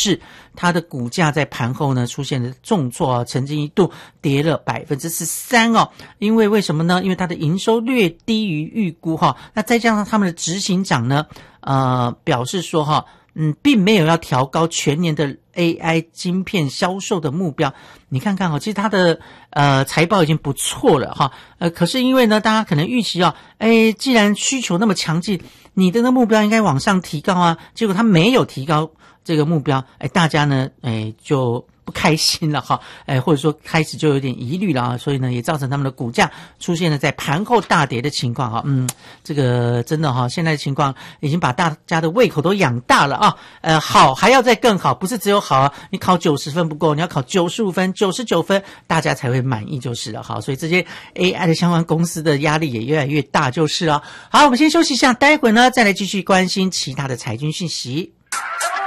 是它的股价在盘后呢出现了重挫啊，曾经一度跌了 13% 哦。因为什么呢？因为它的营收略低于预估哈。那再加上他们的执行长呢表示说哈，并没有要调高全年的 AI 晶片销售的目标。你看看其实它的财报已经不错了哈。可是因为呢，大家可能预期既然需求那么强劲，你的目标应该往上提高啊，结果它没有提高这个目标，大家呢就不开心了哈，或者说开始就有点疑虑了啊，所以呢也造成他们的股价出现了在盘后大跌的情况哈。这个真的哈，现在的情况已经把大家的胃口都养大了啊。好还要再更好，不是只有好啊，你考90分不够，你要考95分、99分，大家才会满意就是了。好，所以这些 AI 的相关公司的压力也越来越大就是了。好，我们先休息一下，待会呢再来继续关心其他的财经讯息。